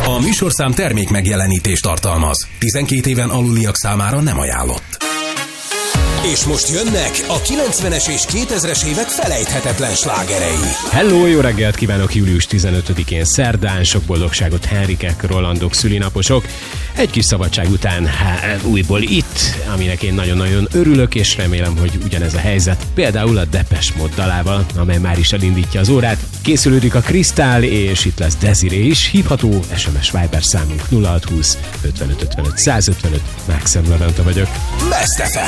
A műsorszám termék megjelenítést tartalmaz. 12 éven aluliak számára nem ajánlott. És most jönnek a 90-es és 2000-es évek felejthetetlen slágerei. Hello, jó reggelt kívánok július 15-én szerdán, sok boldogságot Henrikek, Rolandok, szülinaposok. Egy kis szabadság után újból itt, aminek én nagyon-nagyon örülök, és remélem, hogy ugyanez a helyzet. Például a Depeche Mode dalával, amely már is elindítja az órát. Készülődik a Krisztál, és itt lesz Desiree is. Hívható SMS Viber számunk 0620 55 55 155. Mákszem Levente vagyok. Best FM.